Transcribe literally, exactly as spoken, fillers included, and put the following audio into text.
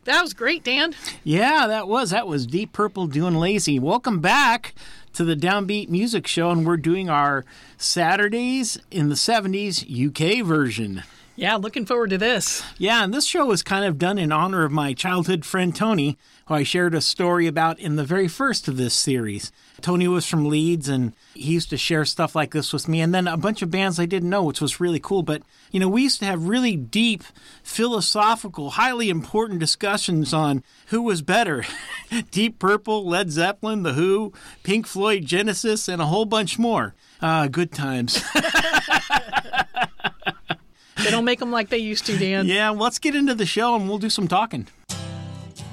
That was great, Dan. Yeah, that was. That was Deep Purple doing Lazy. Welcome back to the Downbeat Music Show, and we're doing our Saturdays in the seventies U K version. Yeah, looking forward to this. Yeah, and this show was kind of done in honor of my childhood friend Tony, who I shared a story about in the very first of this series. Tony was from Leeds, and he used to share stuff like this with me, and then a bunch of bands I didn't know, which was really cool. But, you know, we used to have really deep, philosophical, highly important discussions on who was better. Deep Purple, Led Zeppelin, The Who, Pink Floyd, Genesis, and a whole bunch more. Uh, good times. They don't make them like they used to, Dan. Yeah, let's get into the show, and we'll do some talking.